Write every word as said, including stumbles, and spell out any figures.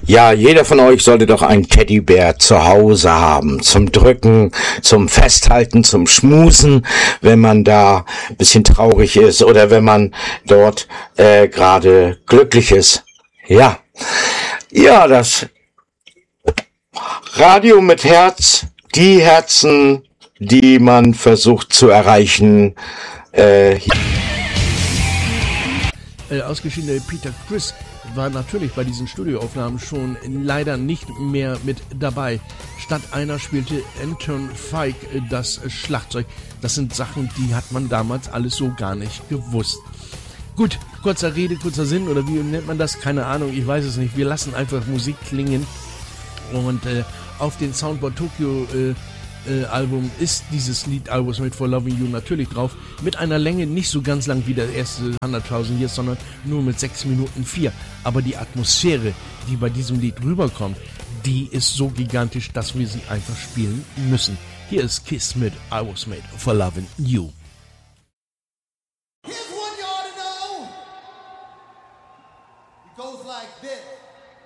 Ja, jeder von euch sollte doch einen Teddybär zu Hause haben. Zum Drücken, zum Festhalten, zum Schmusen, wenn man da ein bisschen traurig ist oder wenn man dort äh, gerade glücklich ist. Ja, ja, das Radio mit Herz, die Herzen, die man versucht zu erreichen. Äh, äh, ausgeschiedene Peter Criss war natürlich bei diesen Studioaufnahmen schon leider nicht mehr mit dabei. Statt einer spielte Anton Fig das Schlagzeug. Das sind Sachen, die hat man damals alles so gar nicht gewusst. Gut, kurzer Rede, kurzer Sinn, oder wie nennt man das? Keine Ahnung, ich weiß es nicht. Wir lassen einfach Musik klingen. Und äh, auf den Soundboard Tokyo äh, äh, Album ist dieses Lied I Was Made For Loving You natürlich drauf. Mit einer Länge nicht so ganz lang wie der erste hunderttausend Years, sondern nur mit sechs Minuten vier. Aber die Atmosphäre, die bei diesem Lied rüberkommt, die ist so gigantisch, dass wir sie einfach spielen müssen. Hier ist Kiss mit I Was Made For Loving You. Here's one you ought to know. It goes like this.